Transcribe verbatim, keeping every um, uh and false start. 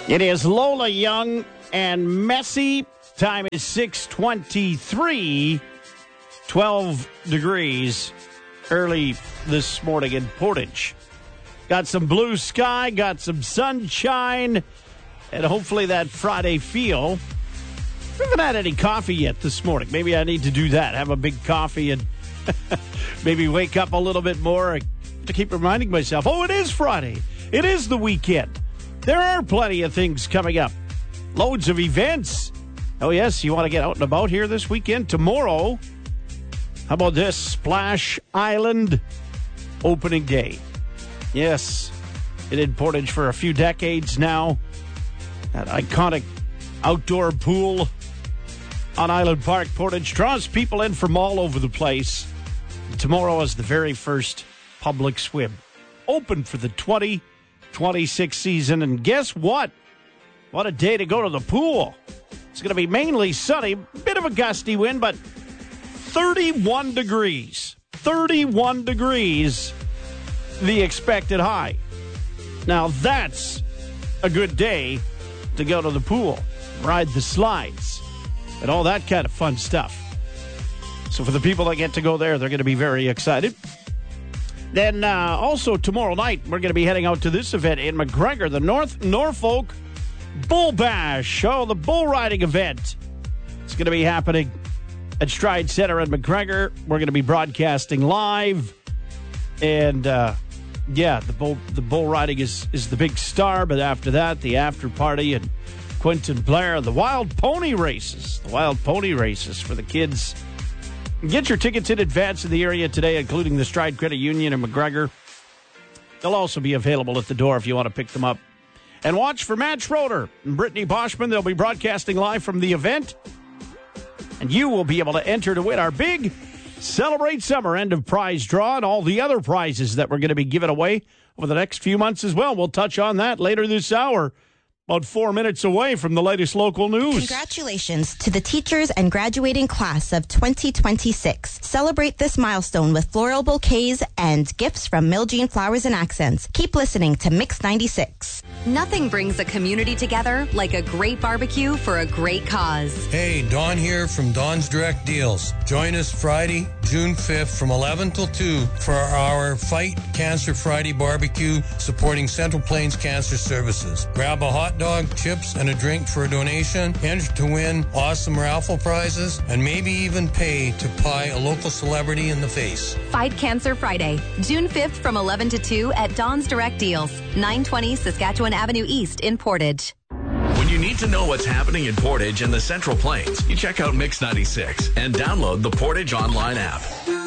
It is Lola Young and Messi. Time is six twenty-three, twelve degrees early this morning in Portage. Got some blue sky, got some sunshine, and hopefully that Friday feel. I haven't had any coffee yet this morning. Maybe I need to do that, have a big coffee and maybe wake up a little bit more to keep reminding myself, oh, it is Friday. It is the weekend. There are plenty of things coming up. Loads of events. Oh, yes, you want to get out and about here this weekend? Tomorrow, how about this? Splash Island opening day. Yes, it in Portage for a few decades now. That iconic outdoor pool on Island Park, Portage, draws people in from all over the place. Tomorrow is the very first public swim. Open for the twenty twenty-six season. And guess what? What a day to go to the pool. It's going to be mainly sunny, bit of a gusty wind, but thirty-one degrees. thirty-one degrees, the expected high. Now that's a good day to go to the pool, ride the slides, and all that kind of fun stuff. So for the people that get to go there, they're going to be very excited. Then uh, also tomorrow night, we're going to be heading out to this event in McGregor, the North Norfolk Bull Bash. Oh, the bull riding event. It's going to be happening at Stride Center in McGregor. We're going to be broadcasting live. And, uh, yeah, the bull the bull riding is, is the big star. But after that, the after party and Quentin Blair, the wild pony races. The wild pony races for the kids. Get your tickets in advance in the area today, including the Stride Credit Union in McGregor. They'll also be available at the door if you want to pick them up. And watch for Matt Schroeder and Brittany Boschman. They'll be broadcasting live from the event. And you will be able to enter to win our big Celebrate Summer end of prize draw and all the other prizes that we're going to be giving away over the next few months as well. We'll touch on that later this hour. About four minutes away from the latest local news. Congratulations to the teachers and graduating class of twenty twenty-six. Celebrate this milestone with floral bouquets and gifts from Miljean Flowers and Accents. Keep listening to Mix ninety-six. Nothing brings a community together like a great barbecue for a great cause. Hey, Don here from Don's Direct Deals. Join us Friday, June fifth from eleven till two for our Fight Cancer Friday barbecue supporting Central Plains Cancer Services. Grab a hot dog, chips, and a drink for a donation. Enter to win awesome raffle prizes and maybe even pay to pie a local celebrity in the face. Fight Cancer Friday, June fifth from eleven to two at Don's Direct Deals, nine twenty Saskatchewan Avenue East in Portage. When you need to know what's happening in Portage and the Central Plains, you check out Mix ninety-six and download the Portage online app.